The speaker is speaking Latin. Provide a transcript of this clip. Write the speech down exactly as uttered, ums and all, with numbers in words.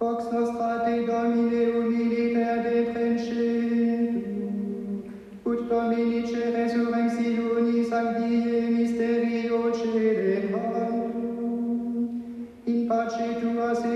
Vox nostra te Domine humiliter deprencetum, ut Dominice resurrectioni sancti mysterio celebratum, in pace tua se